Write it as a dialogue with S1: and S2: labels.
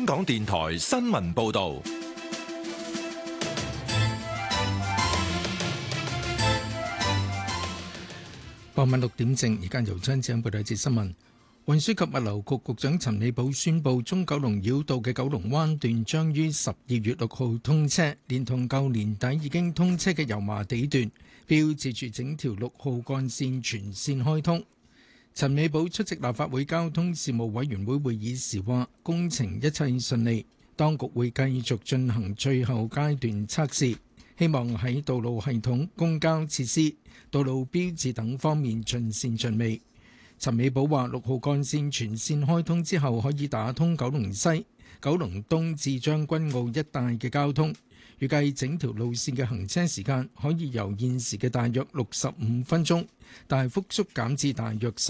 S1: 港電台新聞報道。
S2: 傍晚6點正，而家由張子欣報道一節新聞。運輸及物流局局長陳美寶宣布，中九龍繞道嘅九龍灣段將於12月6號通車，連同舊年底已經通車嘅油麻地段，標誌住整條6號幹線全線開通。陳美寶出席立法會交通事務委員會會議時話，工程一切順利，當局會繼續進行最後階段測試，希望喺道路系統、公交設施、道路標誌等方面盡善盡美。陳美寶話：6號幹線全線開通之後，可以打通九龍西、九龍東至將軍澳一帶嘅交通。預計整條路線嘅行車時間可以由現時嘅大約65分鐘，大幅縮減至大約